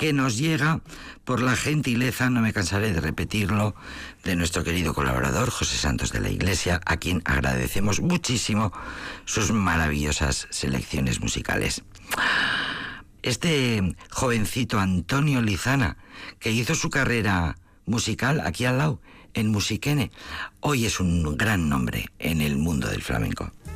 que nos llega por la gentileza, no me cansaré de repetirlo, de nuestro querido colaborador José Santos de la Iglesia, a quien agradecemos muchísimo sus maravillosas selecciones musicales. Este jovencito Antonio Lizana, que hizo su carrera musical aquí al lado, en Musiquene, hoy es un gran nombre en el mundo del flamenco.